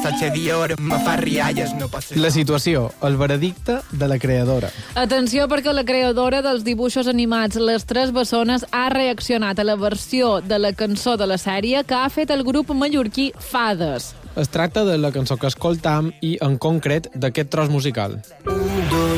exterior me fa rialles, no pot ser. La situació, el veredicte de la creadora. Atenció, perquè la creadora dels dibuixos animats Les Tres Bessones ha reaccionat a la versió de la cançó de la sèrie que ha fet el grup mallorquí Fades. Es tracta de la cançó que escoltam i, en concret, d'aquest tros musical.